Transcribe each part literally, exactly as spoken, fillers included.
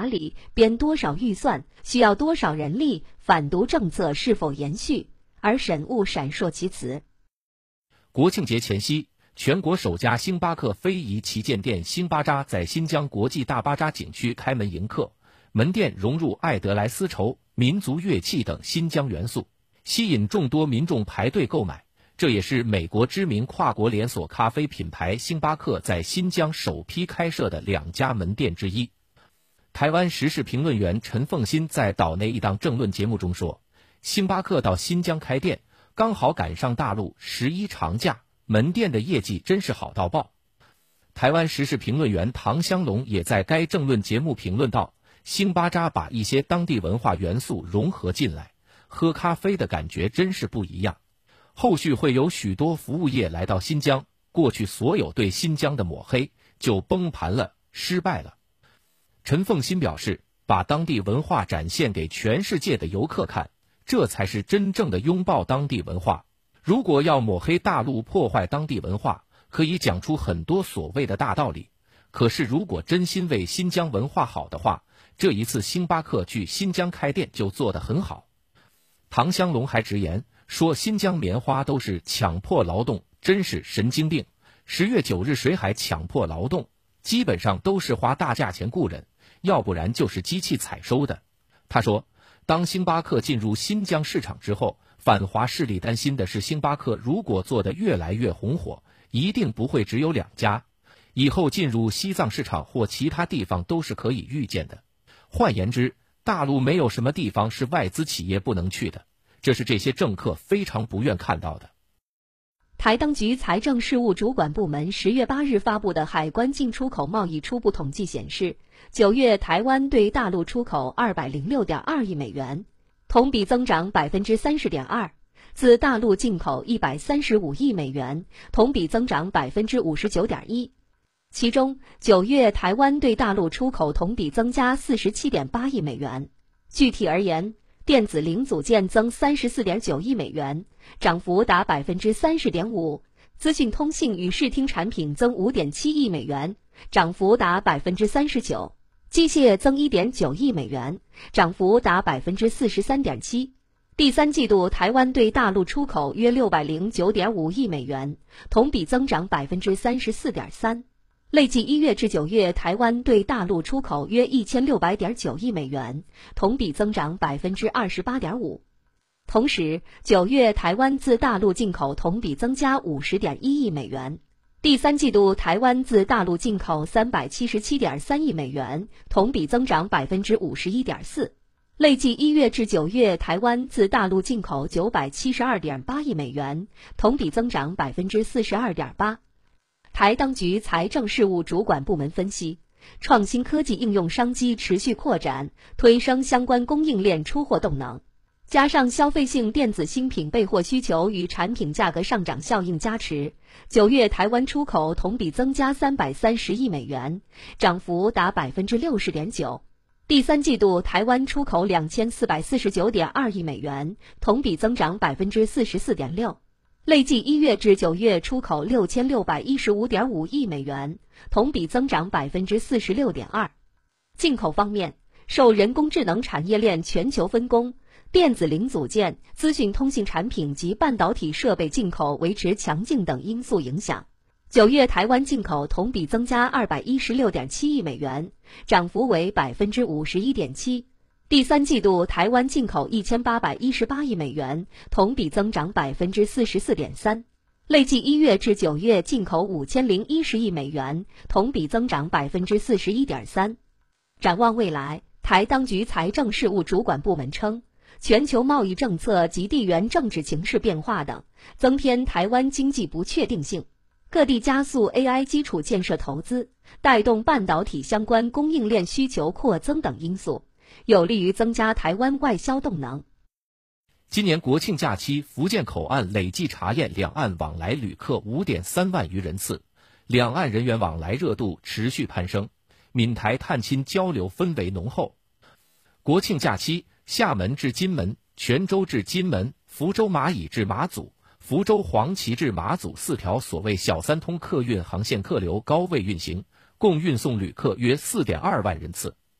里，编多少预算，需要多少人力，反毒政策是否延续，而审务闪烁其词。 国庆节前夕，全国首家星巴克非遗旗舰店星巴扎在新疆国际大巴扎景区开门迎客，门店融入爱德莱丝绸、民族乐器等新疆元素，吸引众多民众排队购买。这也是美国知名跨国连锁咖啡品牌星巴克在新疆首批开设的两家门店之一。台湾时事评论员陈凤新在岛内一档政论节目中说，星巴克到新疆开店，刚好赶上大陆十一长假，门店的业绩真是好到爆。台湾时事评论员唐香龙也在该政论节目评论道，星巴扎把一些当地文化元素融合进来，喝咖啡的感觉真是不一样。后续会有许多服务业来到新疆，过去所有对新疆的抹黑就崩盘了，失败了。陈凤新表示，把当地文化展现给全世界的游客看，这才是真正的拥抱当地文化。如果要抹黑大陆破坏当地文化，可以讲出很多所谓的大道理，可是如果真心为新疆文化好的话，这一次星巴克去新疆开店就做得很好。唐香龙还直言说，新疆棉花都是强迫劳动，真是神经病。十月九日谁还强迫劳动？基本上都是花大价钱雇人，要不然就是机器采收的。他说，当星巴克进入新疆市场之后，反华势力担心的是，星巴克如果做得越来越红火，一定不会只有两家，以后进入西藏市场或其他地方都是可以预见的。换言之，大陆没有什么地方是外资企业不能去的，这是这些政客非常不愿看到的。 台当局财政事务主管部门十月八日发布的海关进出口贸易初步统计显示，九月台湾对大陆出口二百零六点二亿美元，同比增长百分之三十点二；自大陆进口一百三十五亿美元，同比增长百分之五十九点一。其中，九月台湾对大陆出口同比增加四十七点八亿美元。具体而言，电子零组件增三十四点九亿美元，涨幅达百分之三十点五；资讯通信与视听产品增五点七亿美元，涨幅达百分之三十九；机械增一点九亿美元，涨幅达百分之四十三点七。第三季度台湾对大陆出口约六百零九点五亿美元，同比增长百分之三十四点三。累计一月至九月，台湾对大陆出口约一千六百点九亿美元，同比增长百分之二十八点五。同时，九月台湾自大陆进口同比增加五十点一亿美元。第三季度台湾自大陆进口三百七十七点三亿美元，同比增长百分之五十一点四。累计一月至九月，台湾自大陆进口九百七十二点八亿美元，同比增长百分之四十二点八。台当局财政事务主管部门分析，创新科技应用商机持续扩展，推升相关供应链出货动能，加上消费性电子新品备货需求与产品价格上涨效应加持，九月台湾出口同比增加三百三十亿美元，涨幅达百分之六十点九。第三季度台湾出口两千四百四十九点二亿美元，同比增长百分之四十四点六。累计一月至九月出口六千六百一十五点五亿美元，同比增长百分之四十六点二。进口方面，受人工智能产业链全球分工、电子零组件、资讯通信产品及半导体设备进口维持强劲等因素影响，九月台湾进口同比增加二百一十六点七亿美元，涨幅为百分之五十一点七。第三季度台湾进口一千八百一十八亿美元，同比增长百分之四十四点三。累计一月至九月进口五千零一十亿美元，同比增长百分之四十一点三。展望未来，台当局财政事务主管部门称，全球贸易政策及地缘政治情势变化等，增添台湾经济不确定性。各地加速 A I 基础建设投资，带动半导体相关供应链需求扩增等因素，有利于增加台湾外销动能。 今年国庆假期，福建口岸累计查验两岸往来旅客 五点三万余人次，两岸人员往来热度持续攀升，闽台探亲交流氛围浓厚。国庆假期，厦门至金门、泉州至金门、福州马乙至马祖、福州黄岐至马祖四条所谓小三通客运航线客流高位运行，共运送旅客约 四点二万人次。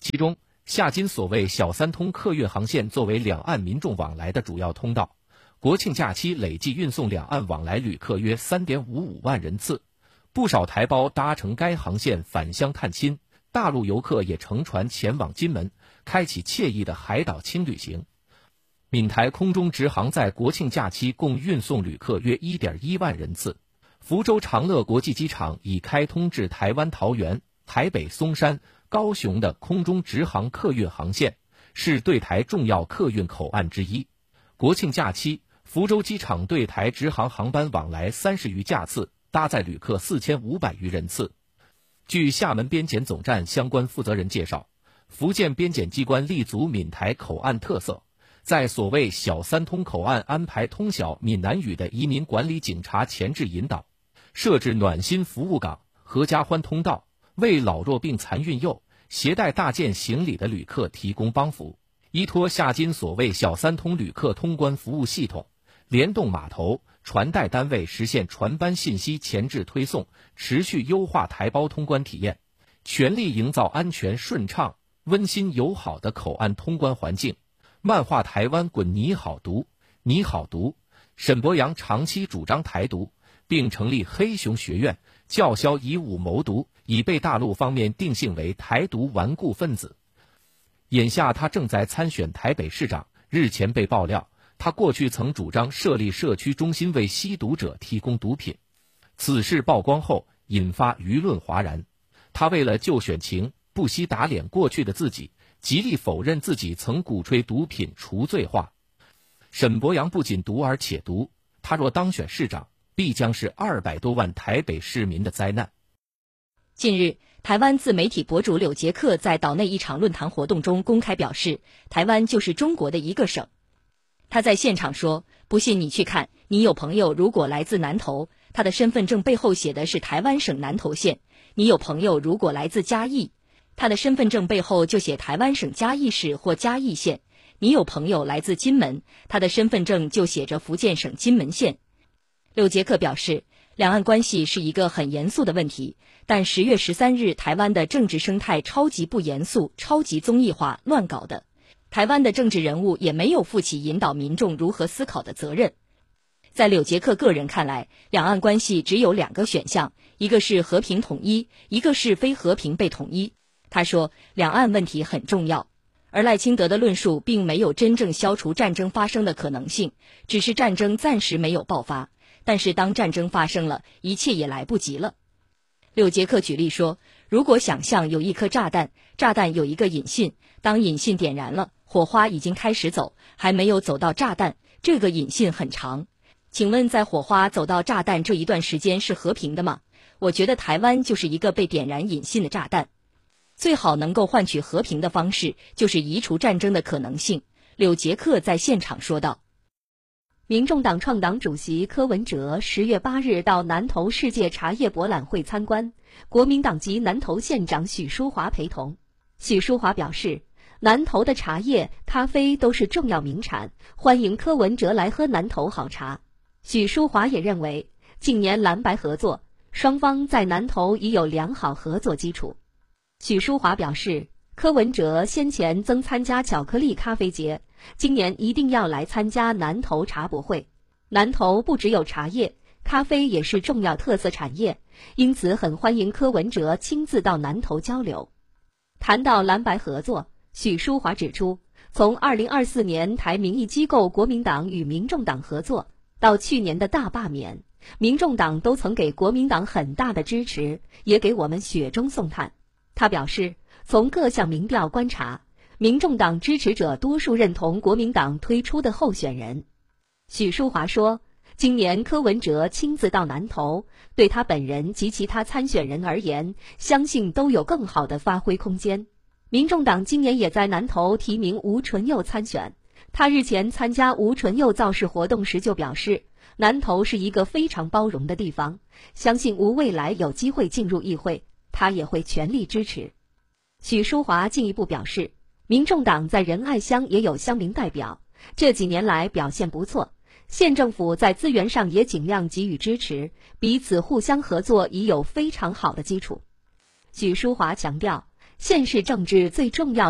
其中，夏津所谓小三通客运航线作为两岸民众往来的主要通道，国庆假期累计运送两岸往来旅客约 三点五五万人次，不少台胞搭乘该航线返乡探亲，大陆游客也乘船前往金门，开启惬意的海岛轻旅行。闽台空中直航在国庆假期共运送旅客约 一点一万人次。福州长乐国际机场已开通至台湾桃园、台北松山、高雄的空中直航客运航线，是对台重要客运口岸之一。国庆假期，福州机场对台直航航班往来三十余架次，搭载旅客四千五百余人次。据厦门边检总站相关负责人介绍，福建边检机关立足闽台口岸特色，在所谓小三通口岸安排通晓闽南语的移民管理警察前置引导，设置暖心服务岗、合家欢通道，为老弱病残孕幼、携带大件行李的旅客提供帮扶。依托夏津所谓小三通旅客通关服务系统，联动码头、传带单位实现船班信息前置推送，持续优化台胞通关体验，全力营造安全顺畅、温馨友好的口岸通关环境，漫画台湾滚你好独，你好独。沈伯洋长期主张台独，并成立黑熊学院，叫嚣以武谋独，已被大陆方面定性为台独顽固分子。眼下他正在参选台北市长，日前被爆料，他过去曾主张设立社区中心为吸毒者提供毒品。此事曝光后，引发舆论哗然。他为了救选情，不惜打脸过去的自己，极力否认自己曾鼓吹毒品除罪化。沈伯洋不仅毒而且毒，他若当选市长，必将是二百多万台北市民的灾难。 近日，台湾自媒体博主柳杰克在岛内一场论坛活动中公开表示，台湾就是中国的一个省。他在现场说，不信你去看，你有朋友如果来自南投，他的身份证背后写的是台湾省南投县；你有朋友如果来自嘉义，他的身份证背后就写台湾省嘉义市或嘉义县；你有朋友来自金门，他的身份证就写着福建省金门县。柳杰克表示，两岸关系是一个很严肃的问题，但十月十三日台湾的政治生态超级不严肃、超级综艺化、乱搞的。台湾的政治人物也没有负起引导民众如何思考的责任。在柳杰克个人看来，两岸关系只有两个选项，一个是和平统一，一个是非和平被统一。他说，两岸问题很重要，而赖清德的论述并没有真正消除战争发生的可能性，只是战争暂时没有爆发。但是当战争发生了，一切也来不及了。柳杰克举例说，如果想象有一颗炸弹，炸弹有一个引信，当引信点燃了，火花已经开始走，还没有走到炸弹，这个引信很长。请问在火花走到炸弹这一段时间是和平的吗？我觉得台湾就是一个被点燃引信的炸弹。最好能够换取和平的方式，就是移除战争的可能性。柳杰克在现场说道。民众党创党主席柯文哲十月八日到南投世界茶叶博览会参观，国民党籍南投县长许淑华陪同。许淑华表示，南投的茶叶、咖啡都是重要名产，欢迎柯文哲来喝南投好茶。许淑华也认为，近年蓝白合作，双方在南投已有良好合作基础。许淑华表示，柯文哲先前曾参加巧克力咖啡节，今年一定要来参加南投茶博会。南投不只有茶叶，咖啡也是重要特色产业，因此很欢迎柯文哲亲自到南投交流。谈到蓝白合作，许淑华指出，从二零二四年台民意机构国民党与民众党合作，到去年的大罢免，民众党都曾给国民党很大的支持，也给我们雪中送炭。他表示，从各项民调观察，民众党支持者多数认同国民党推出的候选人。许淑华说，今年柯文哲亲自到南投，对他本人及其他参选人而言，相信都有更好的发挥空间。民众党今年也在南投提名吴淳佑参选，他日前参加吴淳佑造势活动时就表示，南投是一个非常包容的地方，相信吴未来有机会进入议会，他也会全力支持。许淑华进一步表示，民众党在仁爱乡也有乡民代表，这几年来表现不错，县政府在资源上也尽量给予支持，彼此互相合作已有非常好的基础。许淑华强调， 县市政治最重要